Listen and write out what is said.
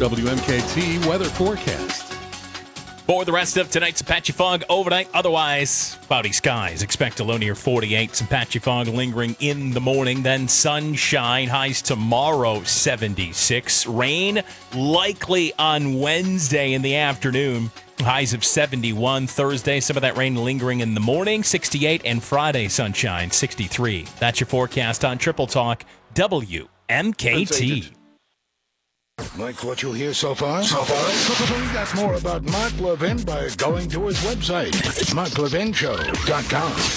WMKT weather forecast. For the rest of tonight's patchy fog overnight, otherwise cloudy skies. Expect a low near 48. Some patchy fog lingering in the morning, then sunshine. Highs tomorrow 76. Rain likely on Wednesday in the afternoon. Highs of 71. Thursday, some of that rain lingering in the morning, 68. And Friday, sunshine, 63. That's your forecast on Triple Talk, WMKT. Like what you hear so far? Find out more about Mark Levin by going to his website, marklevinshow.com.